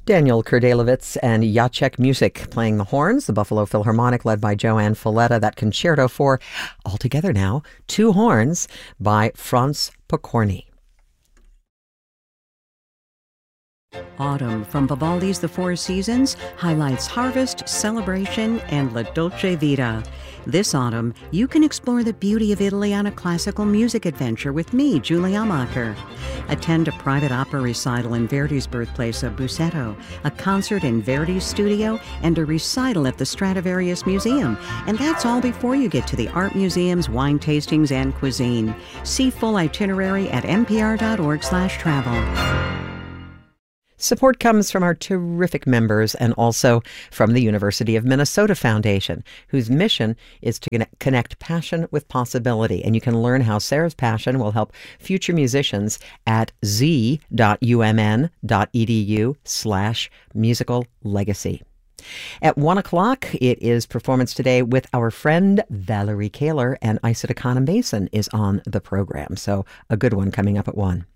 Daniel Kurdelewicz and Jacek Music playing the horns, the Buffalo Philharmonic led by Joanne Folletta, that concerto for, altogether now, two horns by Franz Pokorny. Autumn from Vivaldi's The Four Seasons highlights harvest, celebration, and La Dolce Vita. This autumn, you can explore the beauty of Italy on a classical music adventure with me, Julie Amacher. Attend a private opera recital in Verdi's birthplace of Busseto, a concert in Verdi's studio, and a recital at the Stradivarius Museum. And that's all before you get to the art museums, wine tastings, and cuisine. See full itinerary at npr.org/travel. Support comes from our terrific members and also from the University of Minnesota Foundation, whose mission is to connect passion with possibility. And you can learn how Sarah's passion will help future musicians at z.umn.edu/musical legacy. At 1 o'clock, it is Performance Today with our friend Valerie Kaler, and Isata Khanum Mason is on the program. So a good one coming up at 1.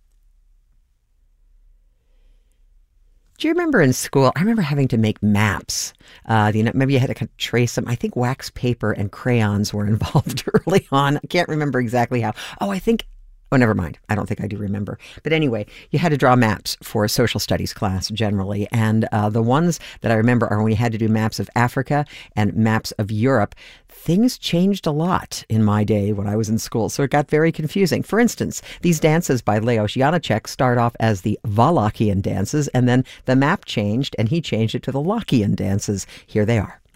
Do you remember in school, I remember having to make maps. Maybe you had to trace them. I think wax paper and crayons were involved early on. I can't remember exactly how. Oh, never mind. I don't think I do remember. But anyway, you had to draw maps for a social studies class generally. And the ones that I remember are when you had to do maps of Africa and maps of Europe. Things changed a lot in my day when I was in school, so it got very confusing. For instance, these dances by Leos Janáček start off as the Wallachian dances, and then the map changed, and he changed it to the Lockean dances. Here they are.